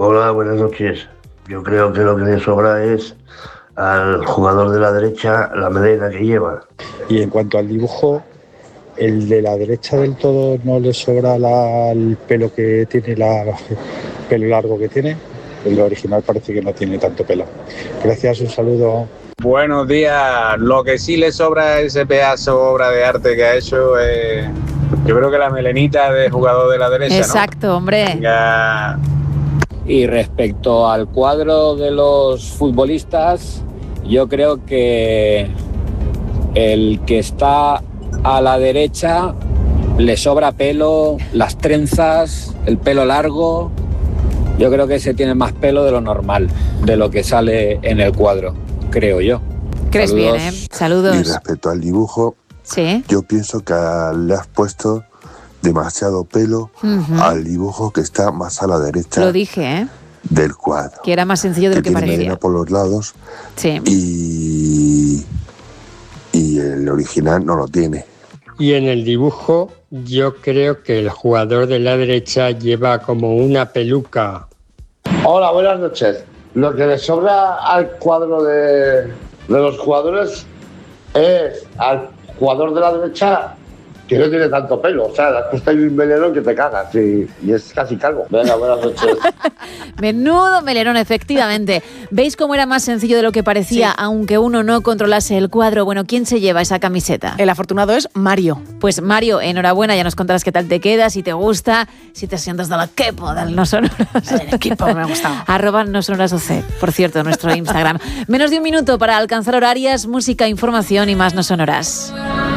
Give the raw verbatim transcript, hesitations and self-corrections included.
Hola, buenas noches. Yo creo que lo que le sobra es al jugador de la derecha la melena que lleva. Y en cuanto al dibujo, el de la derecha del todo no le sobra la, el pelo que tiene, la, el pelo largo que tiene. El original parece que no tiene tanto pelo. Gracias, un saludo. Buenos días. Lo que sí le sobra a ese pedazo obra de arte que ha hecho es, yo creo que la melenita de jugador de la derecha, Exacto, ¿no? hombre. Venga. Y respecto al cuadro de los futbolistas, yo creo que el que está a la derecha le sobra pelo, las trenzas, el pelo largo. Yo creo que ese tiene más pelo de lo normal, de lo que sale en el cuadro, creo yo. Crees Saludos. bien, ¿eh? Saludos. Y respecto al dibujo, Sí. yo pienso que le has puesto demasiado pelo Uh-huh. al dibujo que está más a la derecha Lo dije, ¿eh? del cuadro. Que era más sencillo de lo que tiene parecía. melena por los lados Sí. y, y el original no lo tiene. Y en el dibujo yo creo que el jugador de la derecha lleva como una peluca. Hola, buenas noches. Lo que le sobra al cuadro de, de los jugadores es al jugador de la derecha que no tiene tanto pelo. O sea, le has puesto ahí un meleno que te cagas y, y es casi calvo. Venga, buenas noches. Menudo melenón, efectivamente. ¿Veis cómo era más sencillo de lo que parecía, sí, aunque uno no controlase el cuadro? Bueno, ¿quién se lleva esa camiseta? El afortunado es Mario. Pues Mario, enhorabuena, ya nos contarás qué tal te queda, si te gusta, si te sientes del equipo del No Sonoras. El equipo me ha gustado. Arroba No Sonoras O C, por cierto, nuestro Instagram. Menos de un minuto para alcanzar horarias, música, información y más No Sonoras.